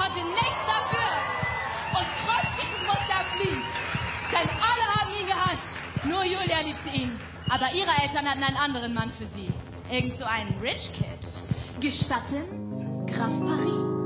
konnte nichts dafür. Und trotzdem musste er fliehen. Denn alle haben ihn gehasst. Nur Julia liebte ihn. Aber ihre Eltern hatten einen anderen Mann für sie. Irgend so einen Rich Kid. Gestatten, Graf Paris?